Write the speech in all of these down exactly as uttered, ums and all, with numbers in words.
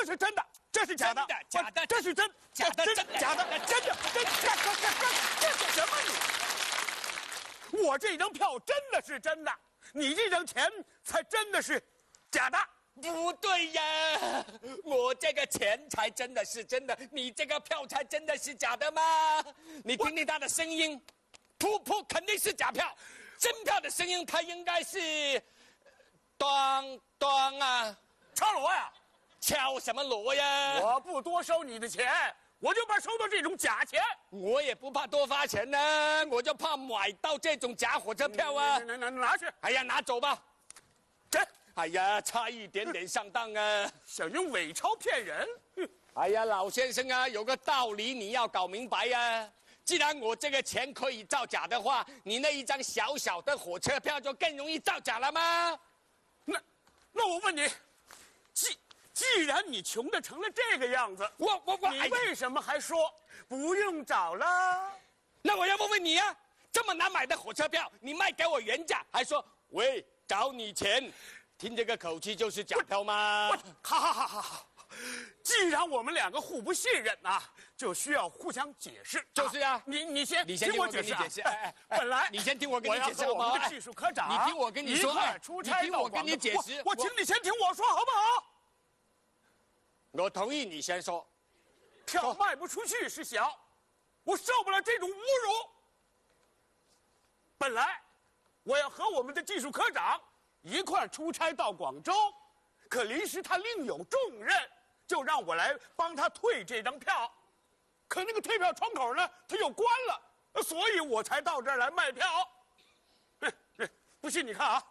是真的，这是假的， 假的， 这是真， 假的， 真的，假的，真的，真的，这这这这是什么你？我这张票真的是真的，你这张钱才真的是假的。 不对呀，我这个钱才真的是真的，你这个票才真的是假的吗？你听听他的声音，噗噗肯定是假票，真票的声音它应该是，当当啊， 敲锣呀！ 敲什么锣呀？ 我不多收你的钱，我就怕收到这种假钱。 我也不怕多发钱呢，我就怕买到这种假火车票啊！ 拿拿拿去！ 哎呀，拿走吧。 这， 哎呀，差一点点上当啊！ 想用伪钞骗人？ 哎呀，老先生啊，有个道理你要搞明白呀。既然我这个钱可以造假的话，你那一张小小的火车票就更容易造假了吗？ 那，那我问你，既既然你穷的成了这个样子， 我我我， 你为什么还说不用找了？ 那我要问问你啊，这么难买的火车票，你卖给我原价，还说喂找你钱，听这个口气就是假票吗？ 好好好好好，既然我们两个互不信任啊，就需要互相解释。 就是啊， 你你先， 你先听我跟你解释。哎哎，本来你先听我跟你解释好不好？我们的技术科长， 你听我跟你说， 出差你听我跟你解释。 我请你先听我说好不好？ 我同意你先说。 票卖不出去是小，我受不了这种侮辱。本来我要和我们的技术科长一块出差到广州，可临时他另有重任，就让我来帮他退这张票。可那个退票窗口呢，他又关了，所以我才到这儿来卖票。不信你看啊，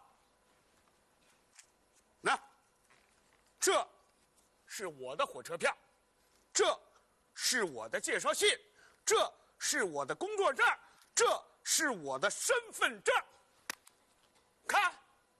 那这是我的火车票，这是我的介绍信，这是我的工作证，这是我的身份证。看，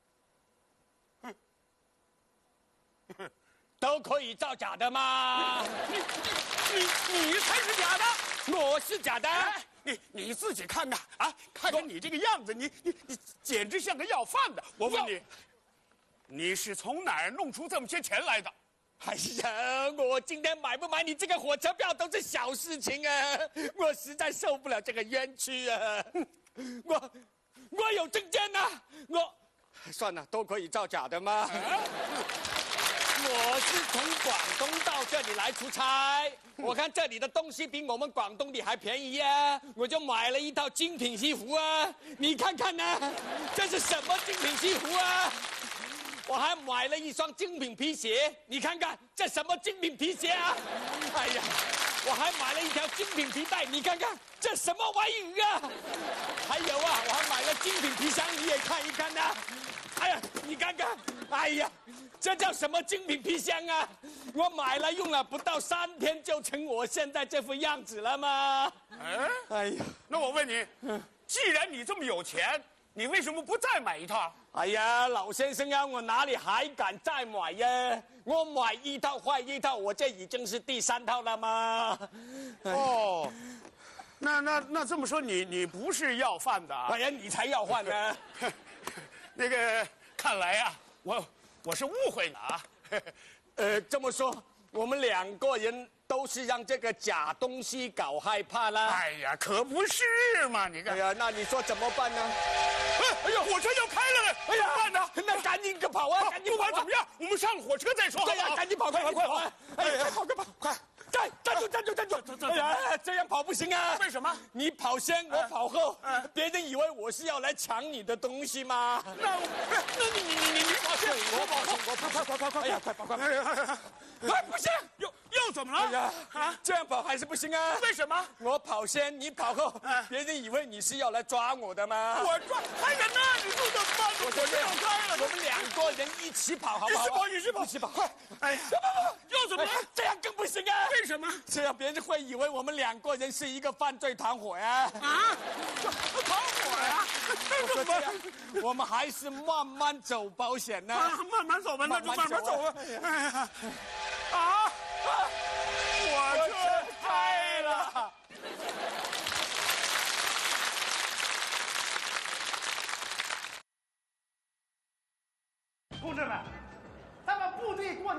都可以造假的吗？ 你你你你才是假的， 我是假的。 哎，你你自己看看啊，看看你这个样子，你你你简直像个要饭的。我问你，你是从哪儿弄出这么些钱来的？ 哎呀，我今天买不买你这个火车票都是小事情啊！我实在受不了这个冤屈啊！我我有证件呐、啊，我算了，都可以造假的吗？啊、我是从广东到这里来出差，我看这里的东西比我们广东的还便宜啊，我就买了一套精品西服啊！你看看呢、啊，这是什么精品西服啊？我还买了一双精品皮鞋，你看看这什么精品皮鞋啊！哎呀，我还买了一条精品皮带，你看看这什么玩意啊！还有啊，我还买了精品皮箱，你也看一看呐、啊！哎呀，你看看，哎呀，这叫什么精品皮箱啊？我买了用了不到三天就成我现在这副样子了吗？ 哎， 哎呀， 那我问你，既然你这么有钱，你为什么不再买一套？ 哎呀，老先生啊，我哪里还敢再买呀？我买一套坏一套，我这已经是第三套了吗？ 哦，那那那这么说，你你不是要饭的啊？ 哎呀，你才要饭呢！ 那个，看来啊，我我是误会了啊。 呃，这么说，我们两个人都是让这个假东西搞害怕了。 哎呀，可不是嘛！你看， 哎呀，那你说怎么办呢？ 哎呦，火车要开了呢！哎呀，办呢？ 那赶紧个跑啊！赶紧不管怎么样，我们上了火车再说。 对呀，赶紧跑，快快快跑！哎呀，快跑快跑，快！站站住站住站住！哎呀，这样跑不行啊！ 为什么？ 你跑先，我跑后，别人以为我是要来抢你的东西吗？ 那那你你你你你跑先，我跑后，我跑快快快快！ 哎呀，快跑快跑！哎，不行， 又又怎么了？ 哎呀，啊，这样跑还是不行啊！ 为什么？ 我跑先，你跑后，别人以为你是要来抓我的吗？ 我抓还人呢？你说怎么办？ 我火车要开了， 我们两个人一起跑，好不好？ 一起跑，一起跑， 一起跑！快！ 哎呀，又怎么了？ 这样更不行啊！ 为什么？ 这样别人会以为我们两个人是一个犯罪团伙呀！ 啊，团伙呀！ 我说这样，我们还是慢慢走保险呢。 啊，慢慢走吧，那就慢慢走吧。哎呀，啊，火车